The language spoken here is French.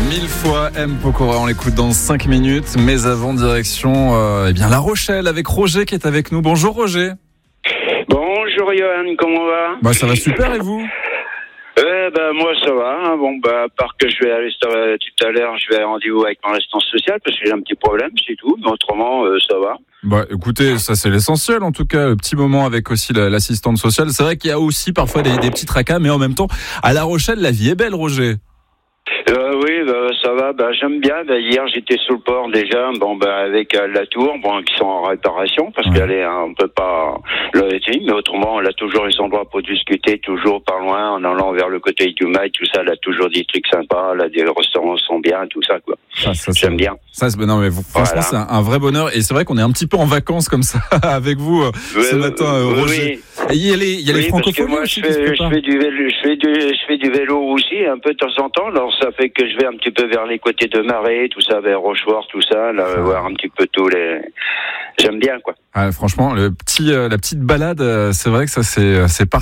1000 fois M. Pokora, on l'écoute dans 5 minutes. Mais avant, direction La Rochelle avec Roger qui est avec nous. Bonjour Roger. Bonjour Johan, comment on va? Ça va super et vous? Moi ça va, à part que je vais aller tout à l'heure, je vais à rendez-vous avec mon assistance sociale parce que j'ai un petit problème, c'est tout, mais autrement ça va. Écoutez, ça c'est l'essentiel en tout cas, le petit moment avec aussi l'assistante sociale. C'est vrai qu'il y a aussi parfois des petits tracas, mais en même temps, à La Rochelle, la vie est belle, Roger. Oui, ça va, j'aime bien. Hier, j'étais sur le port déjà, avec la tour, qui sont en réparation, parce qu'elle est, on peut pas l'arrêter, mais autrement, elle a toujours les endroits pour discuter, toujours par loin, en allant vers le côté du Mail, tout ça, elle a toujours des trucs sympas, là, des restaurants sont bien, tout ça, quoi. J'aime bien. Non, mais franchement, c'est un vrai bonheur, et c'est vrai qu'on est un petit peu en vacances comme ça, avec vous, ce matin, Roger. Oui. Il y a les francophonies moi, aussi. Je fais du vélo aussi, un peu de temps en temps, alors ça fait que je vais un petit peu vers les côtés de Marais, tout ça, vers Rochefort, tout ça, là, voir un petit peu j'aime bien, quoi. Franchement, la petite balade, c'est vrai que ça, c'est parfait.